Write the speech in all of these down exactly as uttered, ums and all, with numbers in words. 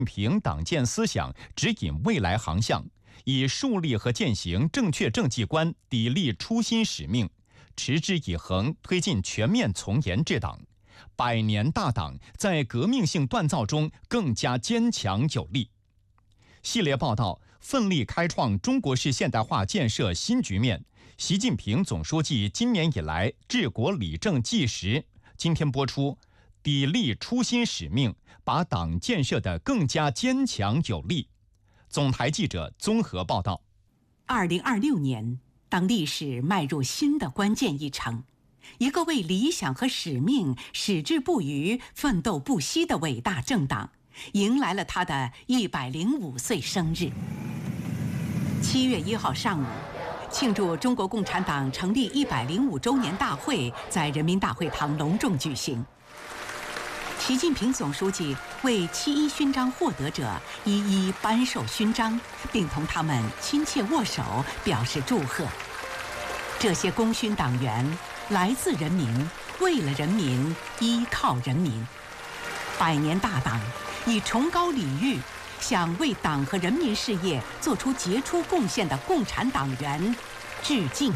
平党建思想指引未来航向，以树立和践行正确政绩观，砥砺初心使命，持之以恒推进全面从严治党。百年大党在革命性锻造中更加坚强有力。系列报道奋力开创中国式现代化建设新局面。习近平总书记今年以来治国理政纪实，今天播出，砥砺初心使命，把党建设得更加坚强有力。总台记者综合报道。 二零二六年，当历史迈入新的关键一程，一个为理想和使命矢志不渝、奋斗不息的伟大政党，迎来了他的一百零五岁生日。七月一号上午，庆祝中国共产党成立一百零五周年大会在人民大会堂隆重举行。习近平总书记为七一勋章获得者一一颁授勋章，并同他们亲切握手，表示祝贺。这些功勋党员来自人民，为了人民，依靠人民。百年大党以崇高礼遇向为党和人民事业做出杰出贡献的共产党员致敬。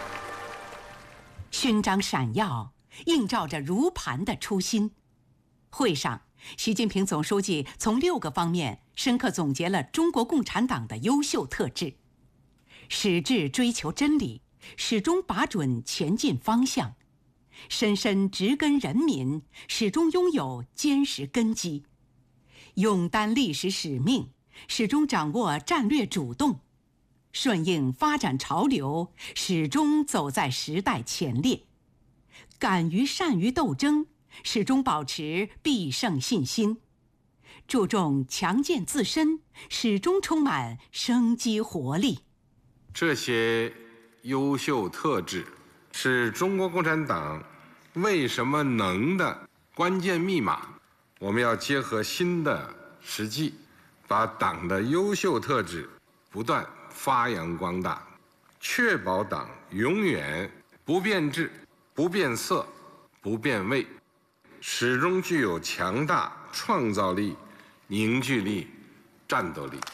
勋章闪耀，映照着如磐的初心。会上，习近平总书记从六个方面深刻总结了中国共产党的优秀特质：矢志追求真理，始终把准前进方向；深深植根人民，始终拥有坚实根基；勇担历史使命，始终掌握战略主动；顺应发展潮流，始终走在时代前列；敢于善于斗争，始终保持必胜信心；注重强健自身，始终充满生机活力。 这些优秀特质是中国共产党为什么能的关键密码。我们要结合新的实际，把党的优秀特质不断发扬光大，确保党永远不变质、不变色、不变味，始终具有强大创造力、凝聚力、战斗力。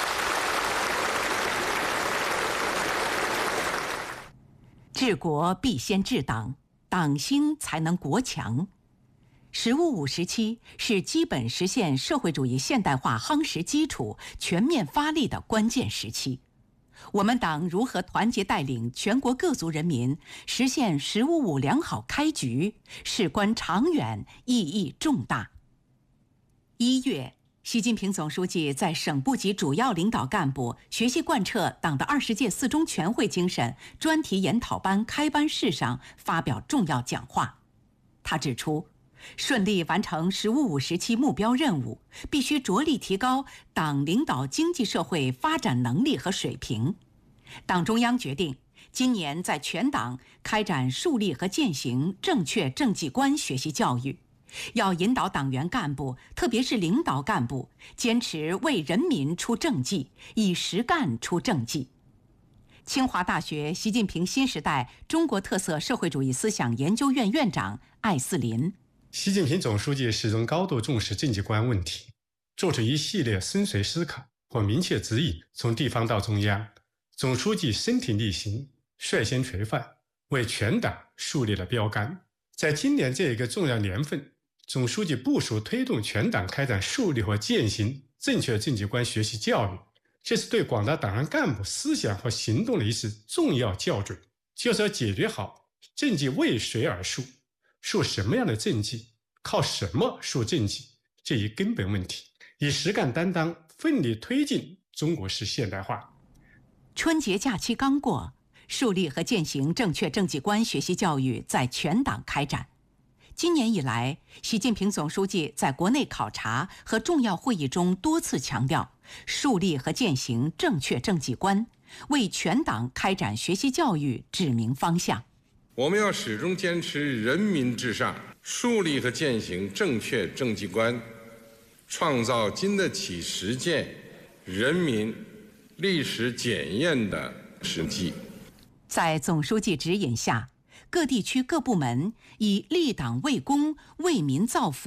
治国必先治党，党兴才能国强。十五五时期是基本实现社会主义现代化夯实基础、全面发力的关键时期。我们党如何团结带领全国各族人民实现“十五五”良好开局，事关长远，意义重大。一月，习近平总书记在省部级主要领导干部学习贯彻党的二十届四中全会精神专题研讨班开班式上发表重要讲话。他指出，顺利完成“十五五”时期目标任务，必须着力提高党领导经济社会发展能力和水平。党中央决定，今年在全党开展树立和践行正确政绩观学习教育，要引导党员干部，特别是领导干部，坚持为人民出政绩，以实干出政绩。清华大学习近平新时代中国特色社会主义思想研究院院长艾斯林。 习近平总书记始终高度重视政绩观问题，做出一系列深邃思考或明确指引，从地方到中央，总书记身体力行，率先垂范，为全党树立了标杆。在今年这一个重要年份，总书记部署推动全党开展树立和践行正确政绩观学习教育，这是对广大党员干部思想和行动的一次重要校准，就是要解决好政绩为谁而树，树什么样的政绩，靠什么树政绩这一根本问题，以实干担当，奋力推进中国式现代化。 春节假期刚过，树立和践行正确政绩观学习教育在全党开展。今年以来，习近平总书记在国内考察和重要会议中多次强调，树立和践行正确政绩观，为全党开展学习教育指明方向。 我们要始终坚持人民至上，树立和践行正确政绩观，创造经得起实践、人民历史检验的实际。 在总书记指引下，各地区各部门以立党为公、为民造福、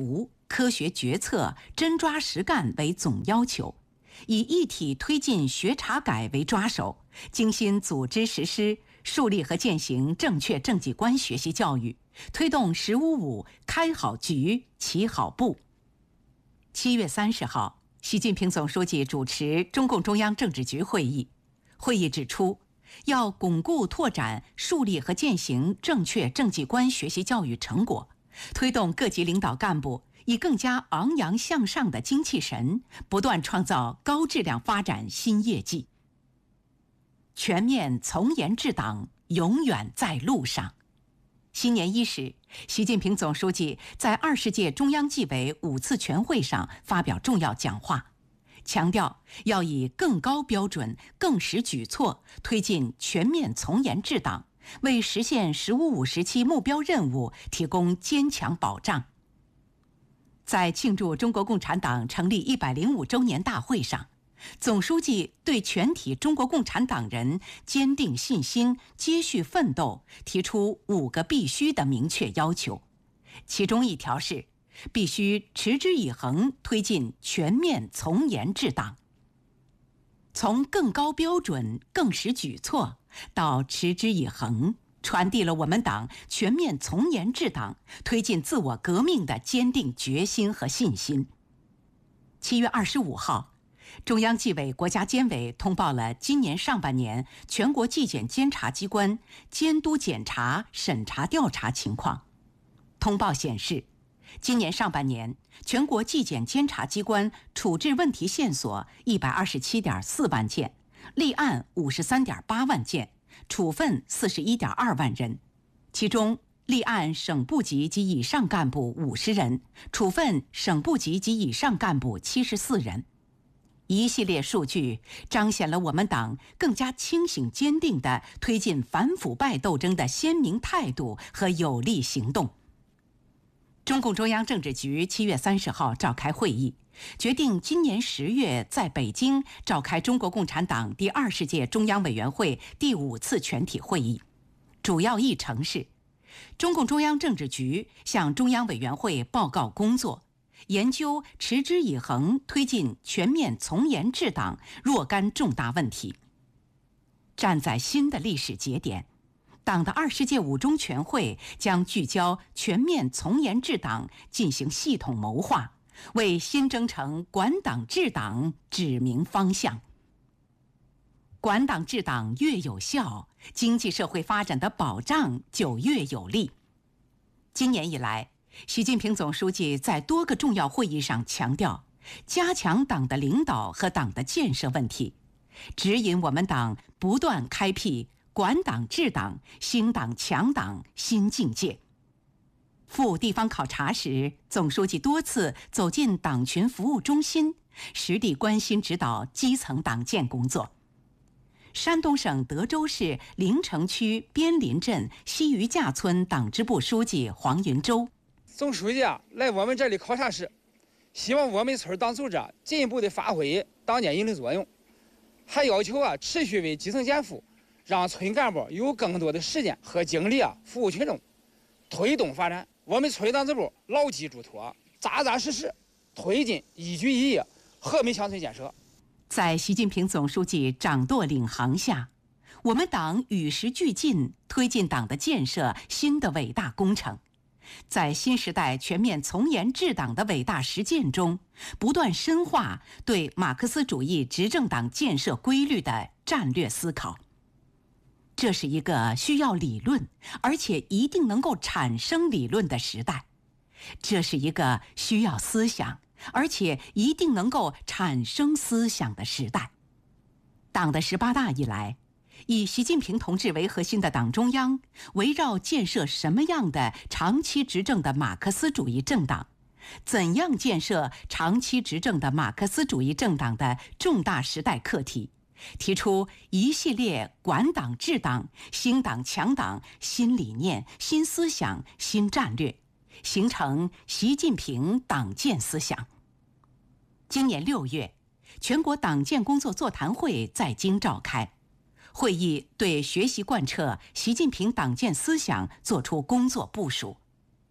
科学决策、真抓实干为总要求，以一体推进学查改为抓手，精心组织实施树立和践行正确政绩观学习教育，推动“十五五”开好局、起好步。七月三十号，习近平总书记主持中共中央政治局会议。会议指出，要巩固拓展树立和践行正确政绩观学习教育成果，推动各级领导干部以更加昂扬向上的精气神，不断创造高质量发展新业绩。全面从严治党永远在路上。新年伊始，习近平总书记在二十届中央纪委五次全会上发表重要讲话，强调要以更高标准、更实举措推进全面从严治党，为实现“十五五”时期目标任务提供坚强保障。在庆祝中国共产党成立一百零五周年大会上，总书记对全体中国共产党人坚定信心、接续奋斗提出五个必须的明确要求，其中一条是必须持之以恒推进全面从严治党。从更高标准、更实举措到持之以恒，传递了我们党全面从严治党、推进自我革命的坚定决心和信心。七月二十五号，中央纪委国家监委通报了今年上半年全国纪检监察机关监督检查、审查调查情况。通报显示，今年上半年，全国纪检监察机关处置问题线索一百二十七点四万件，立案五十三点八万件，处分四十一点二万人。其中，立案省部级及以上干部五十人，处分省部级及以上干部七十四人。一系列数据彰显了我们党更加清醒坚定地推进反腐败斗争的鲜明态度和有力行动。中共中央政治局七月三十号召开会议，决定今年十月在北京召开中国共产党第二十届中央委员会第五次全体会议。主要议程是：中共中央政治局向中央委员会报告工作，研究持之以恒推进全面从严治党若干重大问题。站在新的历史节点，党的二十届五中全会将聚焦全面从严治党进行系统谋划，为新征程管党治党指明方向。管党治党越有效，经济社会发展的保障就越有力。今年以来，习近平总书记在多个重要会议上强调，加强党的领导和党的建设问题，指引我们党不断开辟管党治党、兴党强党新境界。赴地方考察时，总书记多次走进党群服务中心，实地关心指导基层党建工作。山东省德州市临城区边林镇西余架村党支部书记黄云洲： 总书记啊，来我们这里考察时，希望我们村党组织啊进一步的发挥党建引领作用，还要求啊持续为基层减负，让村干部有更多的时间和精力啊服务群众，推动发展。我们村党支部牢记嘱托，扎扎实实推进一举一业和平乡村建设。 在习近平总书记掌舵领航下，我们党与时俱进，推进党的建设新的伟大工程。在新时代全面从严治党的伟大实践中，不断深化对马克思主义执政党建设规律的战略思考。这是一个需要理论，而且一定能够产生理论的时代。这是一个需要思想，而且一定能够产生思想的时代。党的十八大以来，以习近平同志为核心的党中央，围绕建设什么样的长期执政的马克思主义政党，怎样建设长期执政的马克思主义政党的重大时代课题，提出一系列管党治党、兴党强党新理念、新思想、新战略，形成习近平党建思想。今年六月，全国党建工作座谈会在京召开，会议对学习贯彻习近平党建思想作出工作部署。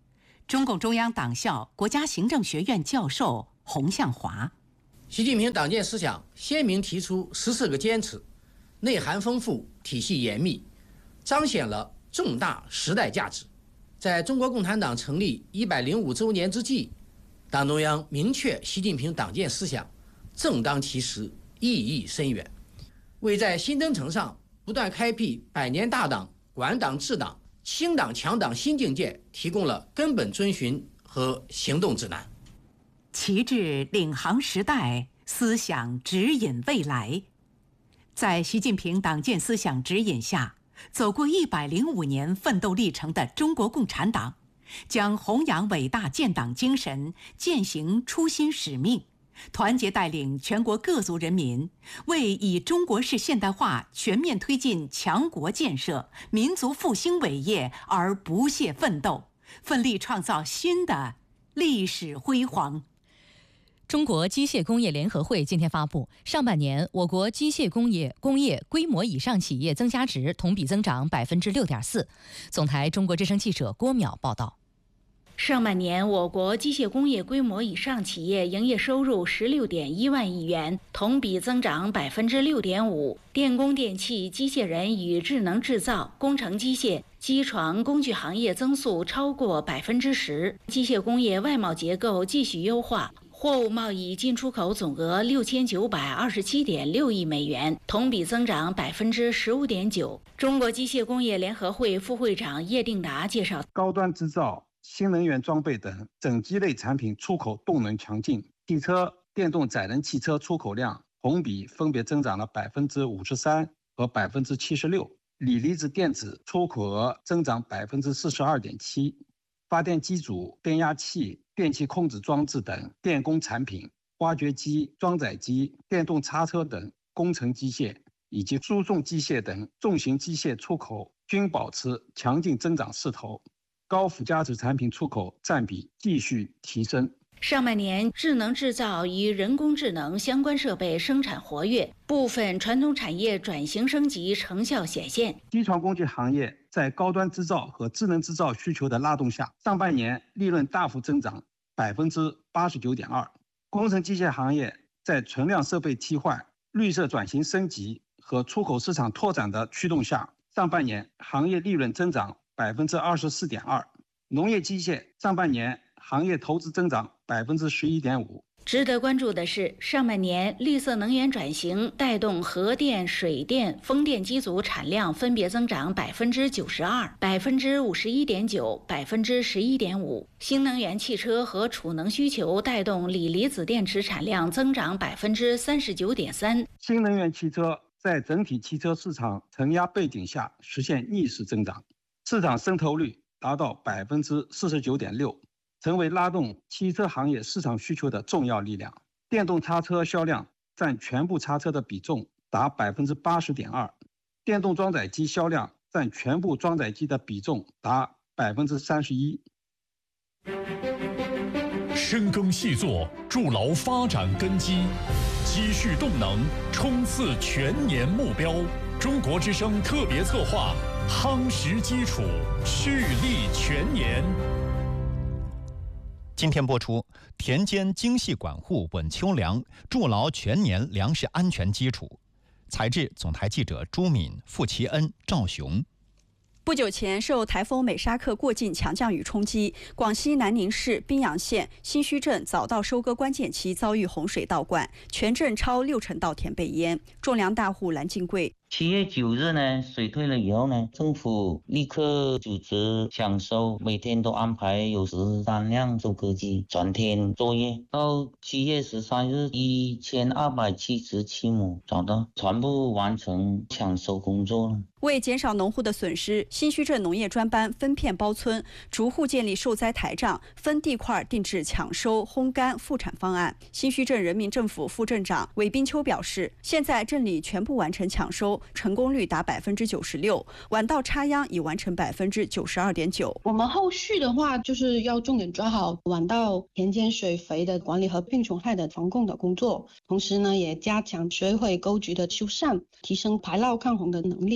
中共中央党校国家行政学院教授洪向华。 习近平党建思想鲜明提出十四个坚持，内涵丰富，体系严密，彰显了重大时代价值。在中国共产党成立一百零五周年之际，党中央明确习近平党建思想正当其时，意义深远，为在新征程上不断开辟百年大党、管党治党、清党强党新境界提供了根本遵循和行动指南。 旗帜领航时代，思想指引未来。在习近平党建思想指引下，走过一百零五年奋斗历程的中国共产党，将弘扬伟大建党精神，践行初心使命，团结带领全国各族人民，为以中国式现代化全面推进强国建设、民族复兴伟业而不懈奋斗，奋力创造新的历史辉煌。 中国机械工业联合会今天发布，上半年我国机械工业工业规模以上企业增加值同比增长百分之六点四。总台中国之声记者郭淼报道。 上半年，我国机械工业规模以上企业营业收入十六点一万亿元，同比增长百分之六点五。电工电气、机械人与智能制造、工程机械、机床工具行业增速超过百分之十。机械工业外贸结构继续优化。货物贸易进出口总额六千九百二十七点六亿美元，同比增长百分之十五点九。中国机械工业联合会副会长叶定达介绍， 高端制造、新能源装备等整机类产品出口动能强劲，汽车、电动载人汽车出口量同比分别增长了百分之五十三和百分之七十六，锂离子电子出口额增长百分之四十二点七。发电机组、变压器、电气控制装置等电工产品、挖掘机、装载机、电动叉车等工程机械以及输送机械等重型机械出口均保持强劲增长势头，高附加值产品出口占比继续提升。 上半年，智能制造与人工智能相关设备生产活跃，部分传统产业转型升级成效显现。 机床工具行业在高端制造和智能制造需求的拉动下，上半年利润大幅增长百分之八十九点二。工程机械行业在存量设备替换、绿色转型升级和出口市场拓展的驱动下，上半年行业利润增长百分之二十四点二。农业机械上半年行业投资增长百分之十一点五。 值得关注的是，上半年绿色能源转型带动核电、水电、风电机组产量分别增长百分之九十二、百分之五十一点九、百分之十一点五。新能源汽车和储能需求带动锂离子电池产量增长百分之三十九点三。 新能源汽车在整体汽车市场承压背景下实现逆势增长，市场渗透率达到百分之四十九点六。成为拉动汽车行业市场需求的重要力量。电动叉车销量占全部叉车的比重达百分之八十点二，电动装载机销量占全部装载机的比重达百分之三十一。 深耕细作，筑牢发展根基，积蓄动能，冲刺全年目标。中国之声特别策划，夯实基础，蓄力全年。 今天播出，田间精细管护稳秋粮，筑牢全年粮食安全基础。采制总台记者朱敏、傅其恩、赵雄。 不久前，受台风美沙克过境强降雨冲击，广西南宁市宾阳县新圩镇早稻收割关键期遭遇洪水倒灌，全镇超六成稻田被淹。种粮大户蓝进贵。 七月九日呢，水退了以后呢，政府立刻组织抢收，每天都安排有十三辆收割机全天作业。到七月十三日，一千二百七十七亩找到，全部完成抢收工作了。 为减少农户的损失，新圩镇农业专班分片包村，逐户建立受灾台账，分地块定制抢收、烘干、复产方案。新圩镇人民政府副镇长韦斌秋表示，现在镇里全部完成抢收，成功率达百分之九十六，晚稻插秧已完成百分之九十二点九。 我们后续的话，就是要重点抓好晚稻田间水肥的管理和病虫害的防控的工作，同时呢，也加强水毁沟渠的修缮，提升排涝抗洪的能力。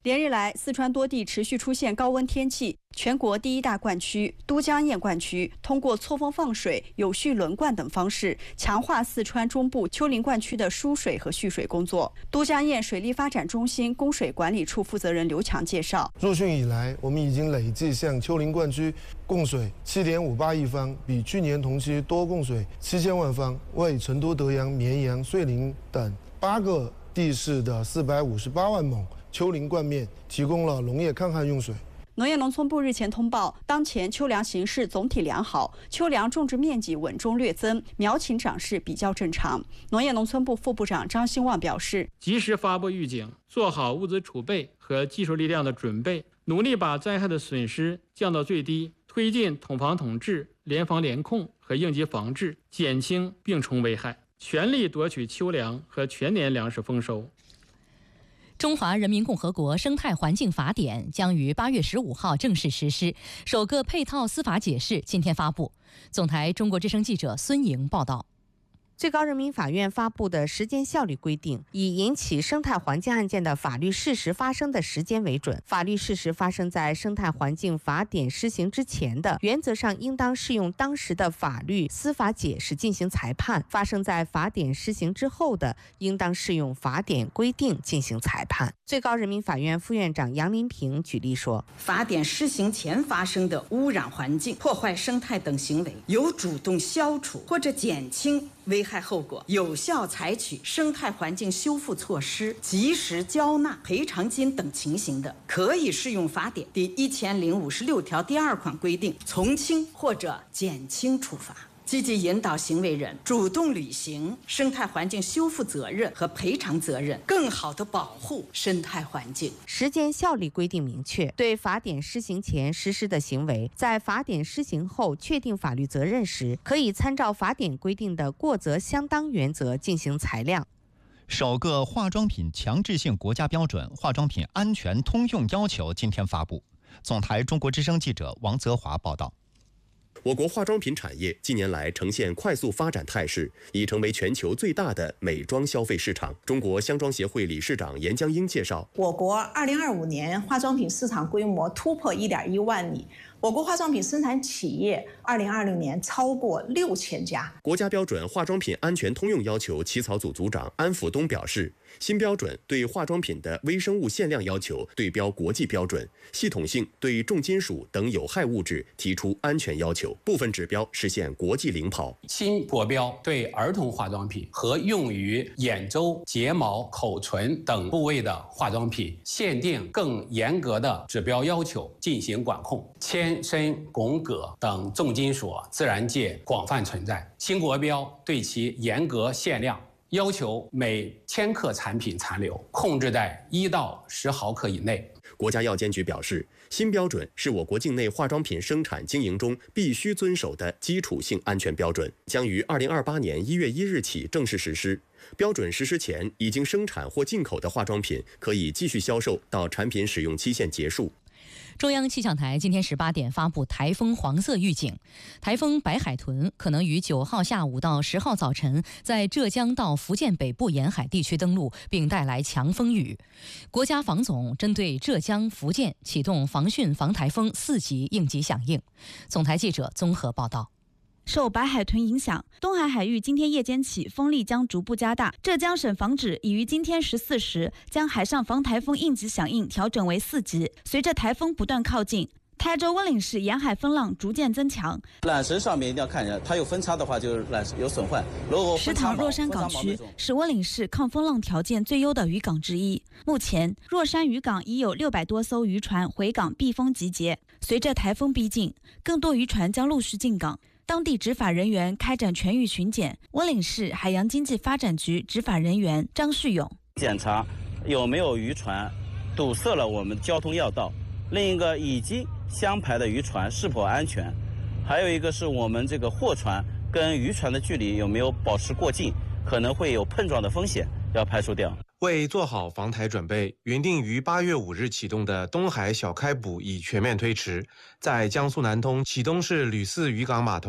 连日来，四川多地持续出现高温天气。全国第一大灌区都江堰灌区通过错峰放水、有序轮灌等方式，强化四川中部丘陵灌区的输水和蓄水工作。都江堰水利发展中心供水管理处负责人刘强介绍， 入汛以来，我们已经累计向丘陵灌区供水 七点五八亿方，比去年同期多供水七千万方，为成都、德阳、绵阳、遂宁等八个地市的四百五十八万亩丘陵灌面提供了农业抗旱用水。 农业农村部日前通报，当前秋粮形势总体良好，秋粮种植面积稳中略增，苗情长势比较正常。农业农村部副部长张兴旺表示， 及时发布预警，做好物资储备和技术力量的准备，努力把灾害的损失降到最低，推进统防统治、联防联控和应急防治，减轻病虫危害，全力夺取秋粮和全年粮食丰收。 中华人民共和国生态环境法典将于八月十五号正式实施，首个配套司法解释今天发布。总台中国之声记者孙莹报道。 最高人民法院发布的时间效率规定，以引起生态环境案件的法律事实发生的时间为准。法律事实发生在生态环境法典施行之前的，原则上应当适用当时的法律司法解释进行裁判；发生在法典施行之后的，应当适用法典规定进行裁判。最高人民法院副院长杨林平举例说， 法典施行前发生的污染环境、破坏生态等行为，有主动消除或者减轻危害后果，有效采取生态环境修复措施，及时交纳赔偿金等情形的，可以适用法典第一千零五十六条第二款规定，从轻或者减轻处罚。积极引导行为人主动履行生态环境修复责任和赔偿责任，更好地保护生态环境。 时间效力规定明确，对法典施行前实施的行为，在法典施行后确定法律责任时，可以参照法典规定的过责相当原则进行裁量。 首个化妆品强制性国家标准《化妆品安全通用要求》今天发布。总台中国之声记者王泽华报道。 我国化妆品产业近年来呈现快速发展态势，已成为全球最大的美妆消费市场。中国香妆协会理事长严江英介绍， 我国二零二五年化妆品市场规模突破一点一万亿。我国化妆品生产企业二零二零年超过六千家。 国家标准化妆品安全通用要求起草组组长安福东表示，新标准对化妆品的微生物限量要求对标国际标准，系统性对重金属等有害物质提出安全要求，部分指标实现国际领跑。 新国标对儿童化妆品和用于眼周、睫毛、口唇等部位的化妆品限定更严格的指标要求进行管控。铅、砷、汞、铬等重金属自然界广泛存在，新国标对其严格限量，要求每千克产品残留控制在一到十毫克以内。 国家药监局表示，新标准是我国境内化妆品生产经营中必须遵守的基础性安全标准，将于二零二八年一月一日起正式实施。标准实施前已经生产或进口的化妆品可以继续销售到产品使用期限结束。 中央气象台今天十八点发布台风黄色预警，台风白海豚可能于九号下午到十号早晨在浙江到福建北部沿海地区登陆，并带来强风雨。国家防总针对浙江、福建启动防汛防台风四级应急响应。总台记者综合报道。 受白海豚影响，东海海域今天夜间起风力将逐步加大。浙江省防指已于今天十四时将海上防台风应急响应调整为四级。随着台风不断靠近，台州温岭市沿海风浪逐渐增强。 缆绳上面一定要看一下，它有分叉的话，就是缆绳有损坏。如果石塘若山港区是温岭市抗风浪条件最优的渔港之一。目前，若山渔港已有六百多艘渔船回港避风集结。随着台风逼近，更多渔船将陆续进港。当地执法人员开展全域巡检。温岭市海洋经济发展局执法人员张旭勇检查有没有渔船堵塞了我们交通要道，另一个已经相排的渔船是否安全，还有一个是我们这个货船跟渔船的距离有没有保持过近，可能会有碰撞的风险，要排除掉。 为做好防台准备，原定于八月五日启动的东海小开捕已全面推迟。在江苏南通启东市吕四渔港码头，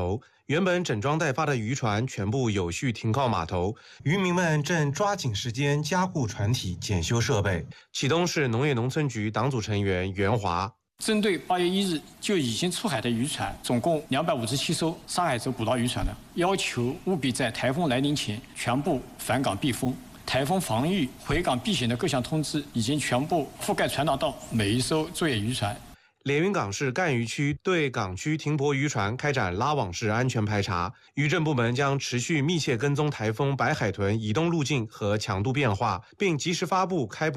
原本整装待发的渔船全部有序停靠码头，渔民们正抓紧时间加固船体、检修设备。启东市农业农村局党组成员袁华。 针对八月一日就已经出海的渔船，总共两百五十七艘上海州古道渔船的，要求务必在台风来临前全部返港避风。台风防御、回港避险的各项通知已经全部覆盖传达到每一艘作业渔船。 连云港市赣渔区对港区停泊渔船开展拉网式安全排查，渔政部门将持续密切跟踪台风白海豚移动路径和强度变化，并及时发布开捕